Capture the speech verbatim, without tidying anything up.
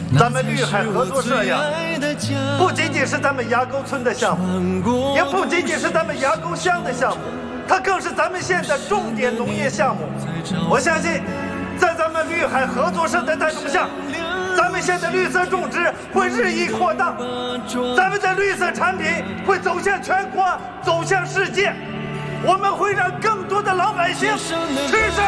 咱们绿海合作社呀，不仅仅是咱们崖沟村的项目，也不仅仅是咱们崖沟乡的项目，它更是咱们县的重点农业项目。我相信，在咱们绿海合作社的带动下，咱们县的绿色种植会日益扩大，咱们的绿色产品会走向全国，走向世界。我们会让更多的老百姓吃上